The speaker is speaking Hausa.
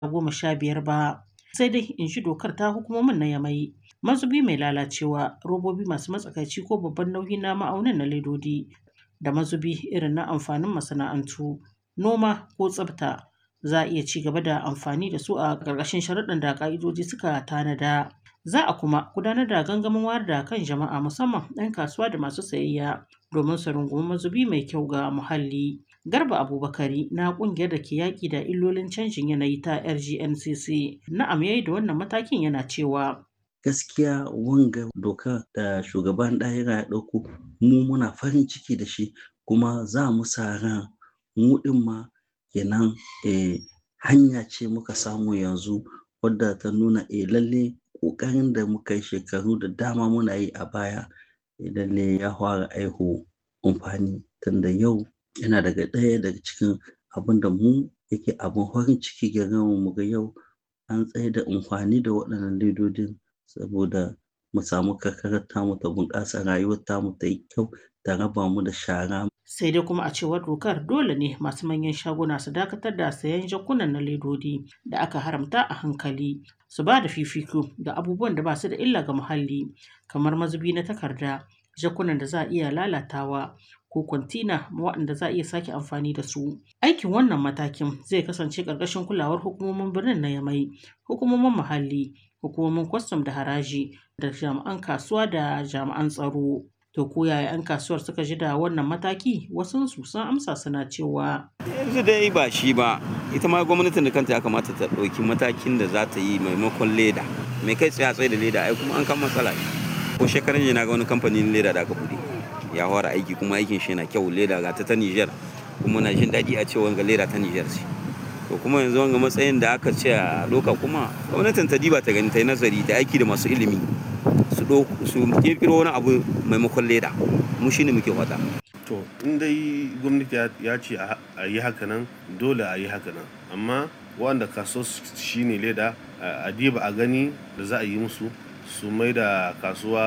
15 ba. Sai dai in ji dokar ta hukumomin na Yamai. Mazubi mai lalacewa, robobi masu matsakaici ko babban nauyi na ma'aunin na ledodi da mazubi irin na amfanin masana'antu, noma ko tsafta za a iya ci gaba da amfani da su a ƙarƙashin sharuɗan da ƙa'idoji suka tanada. Za a kuma gudanar da gangamin wayar da kan jama'a musamman 'yan kasuwa da masu sayayya domin su rungumi mazubi mai kyau ga muhalli. Garba Abubakari na ƙungiyar da ke yaƙi da illolin canjin yanayi ta RGNCC na'am yayi da wannan matakin yana cewa gaskiya wanga doka da shugaban ɗahira ya ɗauko mu muna farin ciki da shi kuma za mu sa ran mu ɗin ma kenan hanya ce muka samu yanzu wadda ta nuna lalle ƙoƙarin da muka yi shekaru da dama muna yi a baya lalle ya fara aiho amfani tunda yau yana ɗaya daga cikin abin da mu yake abin farin ciki gare mu ga yau an tsaye da amfani da waɗannan ledodin saboda mu samu karkarar tamu ta bunƙasa rayuwar tamu ta yi kyau ta raba mu da shara. Sai dai kuma a cewar dokar dole ne masu manyan shaguna su dakatar da sayan jakunan na ledodi da aka haramta a hankali su ba da fifiko ga abubuwan da ba su da illa ga muhalli kamar mazubi na takarda, jakunan da za a iya lalatawa ko kwantina waɗanda za a iya sake amfani da su. Aikin wannan matakin zai kasance ƙarƙashin kulawar hukumomin birnin na Yamai, hukumomin muhalli, hukumomin kwastam da haraji da jami'an kasuwa da jami'an tsaro. To ko yaya 'yan kasuwar suka ji da wannan mataki? Wasunsu sun amsa suna cewa yanzu dai ba shi ba, ita ma gwamnatin da kanta ya kamata ta ɗauki matakin da za ta yi maimakon leda. Mai kai tsaye da leda ai kuma an kan matsala. Ko shekaran jiya na ga wani kamfanin leda da aka buɗe ya fara aiki kuma aikin shi yana kyau, leda ga ta Niger kuma na jin daɗi a cewa ga leda ta Niger ce. To kuma yanzu wanga matsayin da aka ce a doka kuma gwamnatin ta diba ta gani ta yi nazari ta aiki da masu ilimi su kirkiro wani abu maimakon leda, mu shine muke fata. To in dai gwamnati ya ce a yi haka nan dole a yi haka nan, amma wanda kaso shine leda a diba a gani da za a yi musu su mai da kasuwa